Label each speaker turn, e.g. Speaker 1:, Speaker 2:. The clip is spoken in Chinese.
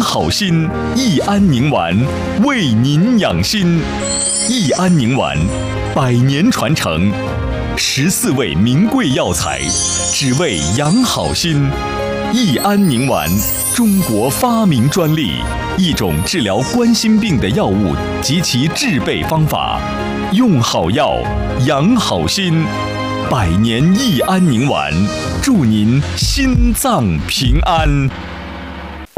Speaker 1: 好心，益安宁丸为您养心。益安宁丸100年传承，14味名贵药材，只为养好心。益安宁丸，中国发明专利，一种治疗冠心病的药物及其制备方法。用好药，养好心。100年益安宁丸，祝您心脏平安。